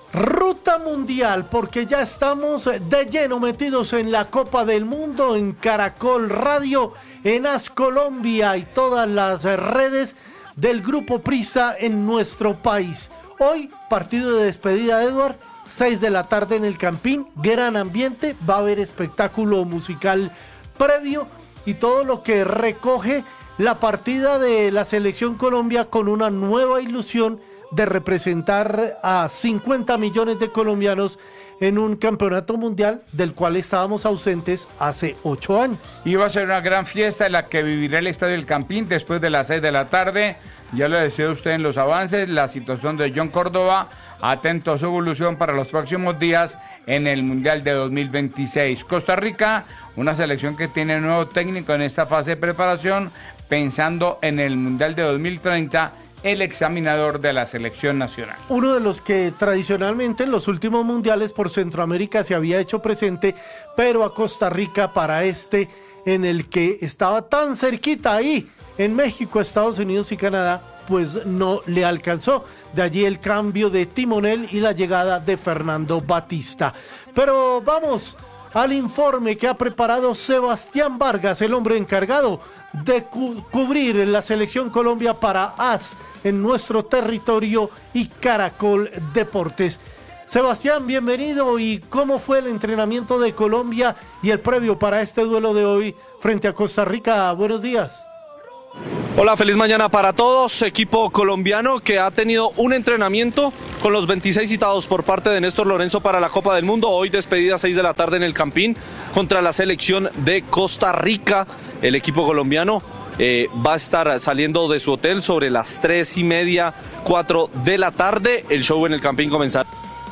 Ruta mundial, porque ya estamos de lleno metidos en la Copa del Mundo, en Caracol Radio, en AS Colombia y todas las redes del Grupo Prisa en nuestro país. Hoy, partido de despedida, Edward, 6 de la tarde en el Campín, gran ambiente, va a haber espectáculo musical previo y todo lo que recoge la partida de la Selección Colombia con una nueva ilusión de representar a 50 millones de colombianos en un campeonato mundial del cual estábamos ausentes hace 8 años. Iba a ser una gran fiesta en la que vivirá el Estadio del Campín después de las 6 de la tarde. Ya lo decía usted en los avances, la situación de John Córdoba, atento a su evolución para los próximos días en el Mundial de 2026. Costa Rica, una selección que tiene nuevo técnico en esta fase de preparación, pensando en el Mundial de 2030, el examinador de la selección nacional. Uno de los que tradicionalmente en los últimos mundiales por Centroamérica se había hecho presente, pero a Costa Rica para este, en el que estaba tan cerquita ahí, en México, Estados Unidos y Canadá, pues no le alcanzó. De allí el cambio de timonel y la llegada de Fernando Batista. Pero vamos al informe que ha preparado Sebastián Vargas, el hombre encargado de cubrir la selección Colombia para AS en nuestro territorio y Caracol Deportes. Sebastián, bienvenido. ¿Y cómo fue el entrenamiento de Colombia y el previo para este duelo de hoy frente a Costa Rica? Buenos días. Hola, feliz mañana para todos. Equipo colombiano que ha tenido un entrenamiento con los 26 citados por parte de Néstor Lorenzo para la Copa del Mundo. Hoy despedida 6 de la tarde en el Campín contra la selección de Costa Rica. El equipo colombiano va a estar saliendo de su hotel sobre las 3:30, 4 de la tarde. El show en el Campín comenzará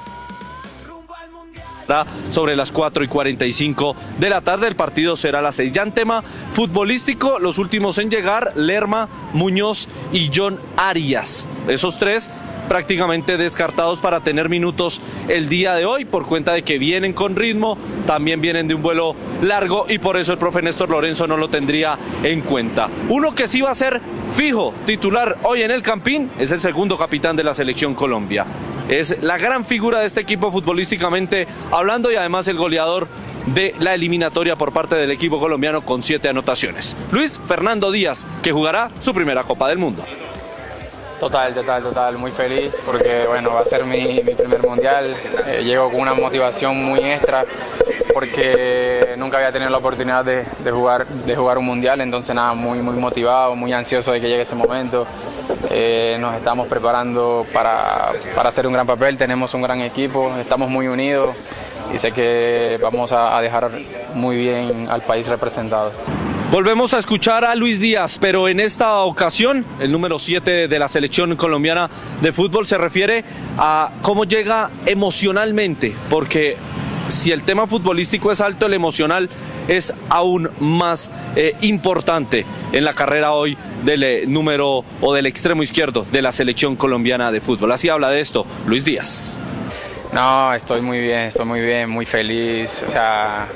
sobre las 4:45 de la tarde. El partido será a las 6. Ya en tema futbolístico, los últimos en llegar, Lerma, Muñoz y John Arias. Esos tres prácticamente descartados para tener minutos el día de hoy, por cuenta de que vienen con ritmo, también vienen de un vuelo largo y por eso el profe Néstor Lorenzo no lo tendría en cuenta. Uno que sí va a ser fijo titular hoy en el Campín es el segundo capitán de la selección Colombia. Es la gran figura de este equipo futbolísticamente hablando y además el goleador de la eliminatoria por parte del equipo colombiano con 7 anotaciones. Luis Fernando Díaz, que jugará su primera Copa del Mundo. Total, muy feliz porque bueno, va a ser mi primer mundial. Llego con una motivación muy extra porque nunca había tenido la oportunidad de jugar un mundial, entonces nada, muy motivado, muy ansioso de que llegue ese momento. Nos estamos preparando para hacer un gran papel, tenemos un gran equipo, estamos muy unidos y sé que vamos a dejar muy bien al país representado. Volvemos a escuchar a Luis Díaz, pero en esta ocasión, el número 7 de la selección colombiana de fútbol se refiere a cómo llega emocionalmente, porque si el tema futbolístico es alto, el emocional es aún más importante en la carrera hoy del número o del extremo izquierdo de la selección colombiana de fútbol. Así habla de esto Luis Díaz. No, estoy muy bien, muy feliz. O sea,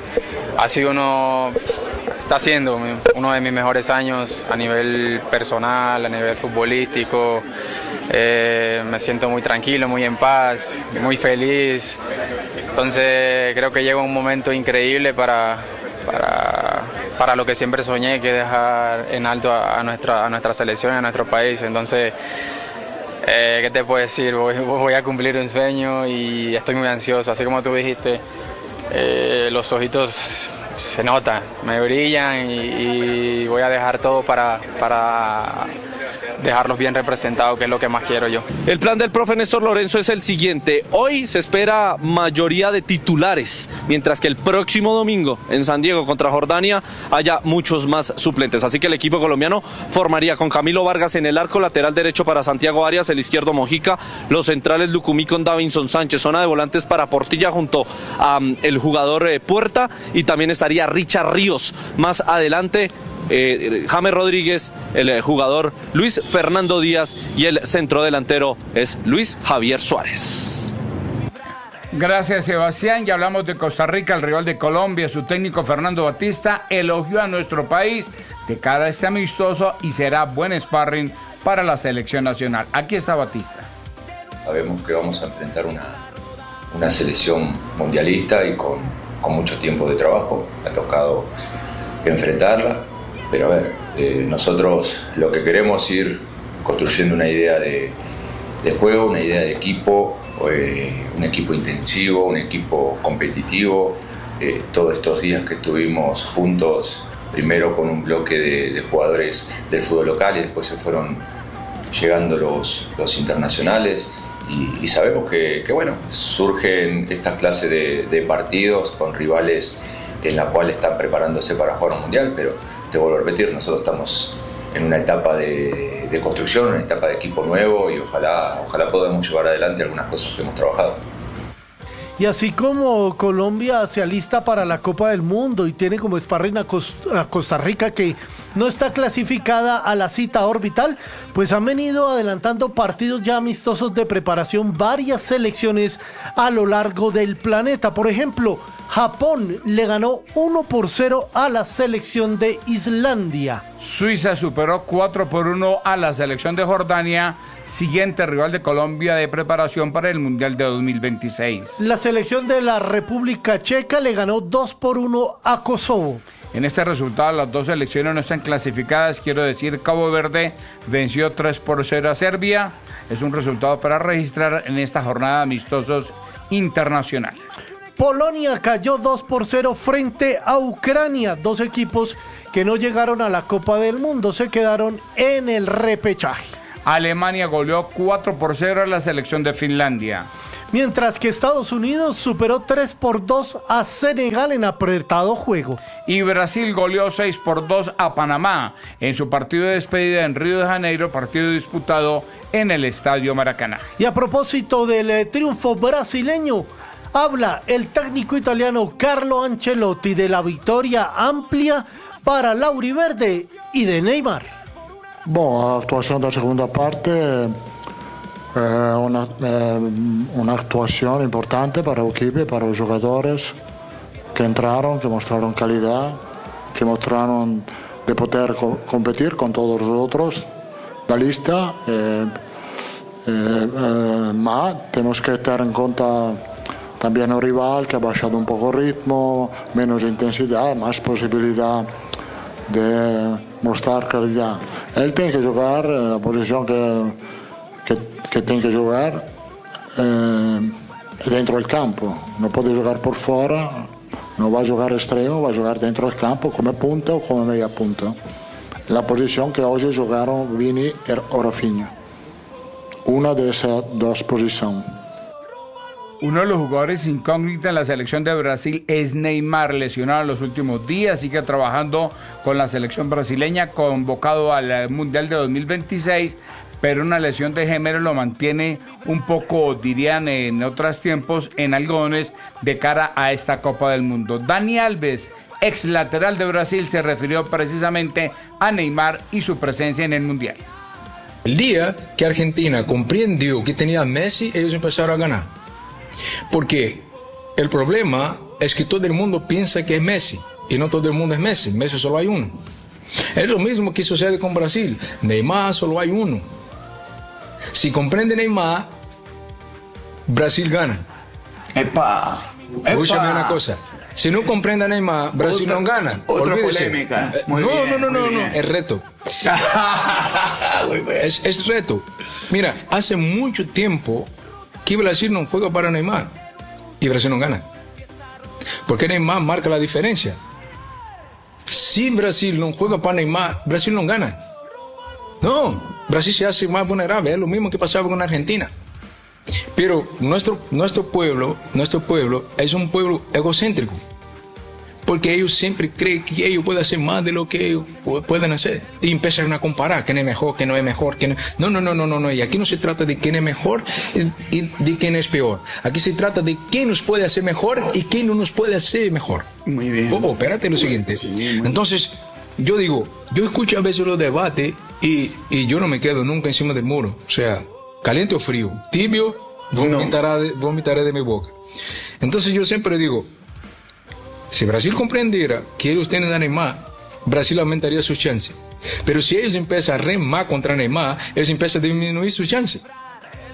está siendo uno de mis mejores años a nivel personal, a nivel futbolístico. Me siento muy tranquilo, muy en paz, muy feliz. Entonces creo que llega un momento increíble para lo que siempre soñé, que dejar en alto a nuestra selección, a nuestro país. Entonces, ¿qué te puedo decir? Voy a cumplir un sueño y estoy muy ansioso. Así como tú dijiste, los ojitos se notan, me brillan y voy a dejar todo para dejarlos bien representados, que es lo que más quiero yo. El plan del profe Néstor Lorenzo es el siguiente: hoy se espera mayoría de titulares, mientras que el próximo domingo en San Diego contra Jordania haya muchos más suplentes, así que el equipo colombiano formaría con Camilo Vargas en el arco, lateral derecho para Santiago Arias, el izquierdo Mojica, los centrales Lucumí con Davinson Sánchez, zona de volantes para Portilla junto a el jugador Puerta, y también estaría Richard Ríos más adelante, James Rodríguez, el jugador Luis Fernando Díaz y el centrodelantero es Luis Javier Suárez. Gracias, Sebastián. Ya hablamos de Costa Rica, el rival de Colombia. Su técnico Fernando Batista elogió a nuestro país de cara a este amistoso y será buen sparring para la selección nacional. Aquí está Batista. Sabemos que vamos a enfrentar una selección mundialista y con mucho tiempo de trabajo. Me ha tocado enfrentarla, pero a ver, nosotros lo que queremos es ir construyendo una idea de juego, una idea de equipo, un equipo intensivo, un equipo competitivo. Todos estos días que estuvimos juntos, primero con un bloque de jugadores del fútbol local y después se fueron llegando los internacionales y sabemos que bueno, surgen estas clases de partidos con rivales en la cual están preparándose para jugar un mundial, pero te vuelvo a repetir, nosotros estamos en una etapa de construcción, una etapa de equipo nuevo y ojalá podamos llevar adelante algunas cosas que hemos trabajado. Y así como Colombia se alista para la Copa del Mundo y tiene como sparring a Costa Rica, que no está clasificada a la cita orbital, pues han venido adelantando partidos ya amistosos de preparación varias selecciones a lo largo del planeta. Por ejemplo, Japón le ganó 1-0 a la selección de Islandia. Suiza superó 4-1 a la selección de Jordania, siguiente rival de Colombia de preparación para el Mundial de 2026. La selección de la República Checa le ganó 2-1 a Kosovo. En este resultado las dos selecciones no están clasificadas, quiero decir, Cabo Verde venció 3-0 a Serbia. Es un resultado para registrar en esta jornada de amistosos internacional. Polonia cayó 2-0 frente a Ucrania. Dos equipos que no llegaron a la Copa del Mundo, se quedaron en el repechaje. Alemania goleó 4-0 a la selección de Finlandia. Mientras que Estados Unidos superó 3-2 a Senegal en apretado juego. Y Brasil goleó 6-2 a Panamá en su partido de despedida en Río de Janeiro, partido disputado en el Estadio Maracaná. Y a propósito del triunfo brasileño, habla el técnico italiano Carlo Ancelotti de la victoria amplia para Lauriverde y de Neymar. Bom, a actuación de la segunda parte una actuación importante para el equipo, para los jugadores que entraron, que mostraron calidad, que mostraron de poder competir con todos los otros la lista, ma tenemos que tener en cuenta también el rival que ha bajado un poco el ritmo, menos intensidad, más posibilidad de mostrar calidad. Él tiene que jugar en la posición que tiene que jugar dentro del campo, no puede jugar por fuera, no va a jugar extremo, va a jugar dentro del campo como punta o como media punta. La posición que hoy jugaron Vini y Rafinha, una de esas dos posiciones. Uno de los jugadores incógnitas en la selección de Brasil es Neymar, lesionado en los últimos días, sigue trabajando con la selección brasileña, convocado al Mundial de 2026, pero una lesión de gemelo lo mantiene un poco, dirían en otros tiempos, en algodones de cara a esta Copa del Mundo. Dani Alves, ex lateral de Brasil, se refirió precisamente a Neymar y su presencia en el Mundial. El día que Argentina comprendió que tenía a Messi, ellos empezaron a ganar. Porque el problema es que todo el mundo piensa que es Messi y no todo el mundo es Messi. Messi solo hay uno. Es lo mismo que sucede con Brasil. Neymar solo hay uno. Si comprende Neymar, Brasil gana. ¡Epa! Escúchame una cosa. Si no comprende a Neymar, Brasil no gana. Otra Olvídese. polémica. No, es reto. Es reto. Mira, hace mucho tiempo que Brasil no juega para Neymar y Brasil no gana. Porque Neymar marca la diferencia. Si Brasil no juega para Neymar, Brasil no gana. No, Brasil se hace más vulnerable. Es lo mismo que pasaba con Argentina. Pero nuestro pueblo es un pueblo egocéntrico. Porque ellos siempre creen que ellos pueden hacer más de lo que ellos pueden hacer. Y empiezan a comparar quién es mejor, quién no es mejor. No. Y aquí no se trata de quién es mejor y de quién es peor. Aquí se trata de quién nos puede hacer mejor y quién no nos puede hacer mejor. Muy bien. Espérate lo siguiente. Sí, entonces, yo escucho a veces los debates y yo no me quedo nunca encima del muro. O sea, caliente o frío, tibio, vomitaré de mi boca. Entonces yo siempre digo, si Brasil comprendiera que ellos tienen a Neymar, Brasil aumentaría sus chances. Pero si ellos empiezan a remar contra Neymar, ellos empiezan a disminuir sus chances.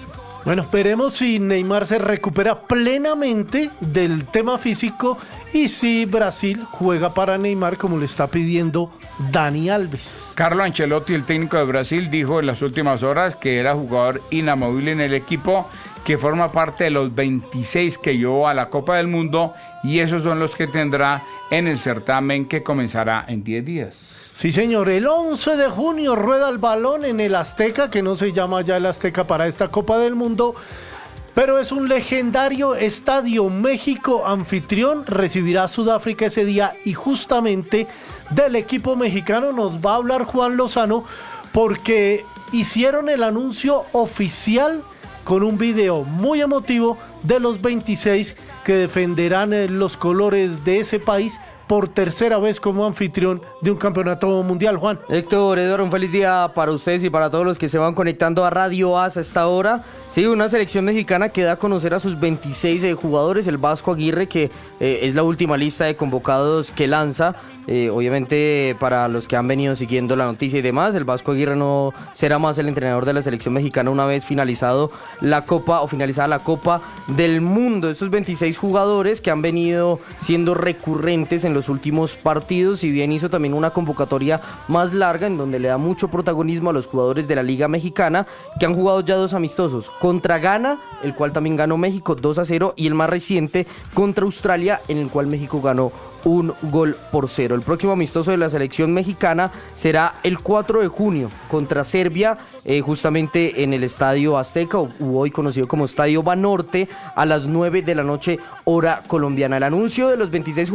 Bueno, veremos si Neymar se recupera plenamente del tema físico y si Brasil juega para Neymar como le está pidiendo Dani Alves. Carlo Ancelotti, el técnico de Brasil, dijo en las últimas horas que era jugador inamovible en el equipo, que forma parte de los 26 que llevó a la Copa del Mundo y esos son los que tendrá en el certamen que comenzará en 10 días. Sí, señor, el 11 de junio rueda el balón en el Azteca, que no se llama ya el Azteca para esta Copa del Mundo, pero es un legendario estadio. México, anfitrión, recibirá a Sudáfrica ese día y justamente del equipo mexicano nos va a hablar Juan Lozano porque hicieron el anuncio oficial con un video muy emotivo de los 26 que defenderán los colores de ese país por tercera vez como anfitrión de un campeonato mundial. Juan. Héctor, Eduardo, un feliz día para ustedes y para todos los que se van conectando a Radio AS a esta hora. Sí, una selección mexicana que da a conocer a sus 26 jugadores, el Vasco Aguirre, que es la última lista de convocados que lanza. Obviamente para los que han venido siguiendo la noticia y demás, el Vasco Aguirre no será más el entrenador de la selección mexicana una vez finalizada la Copa del Mundo. Estos 26 jugadores que han venido siendo recurrentes en los últimos partidos, si bien hizo también una convocatoria más larga en donde le da mucho protagonismo a los jugadores de la Liga Mexicana que han jugado ya 2 amistosos contra Ghana, el cual también ganó México 2-0, y el más reciente contra Australia, en el cual México ganó 1-0. El próximo amistoso de la selección mexicana será el 4 de junio contra Serbia, justamente en el Estadio Azteca, o hoy conocido como Estadio Banorte, a las 9 de la noche, hora colombiana. El anuncio de los 26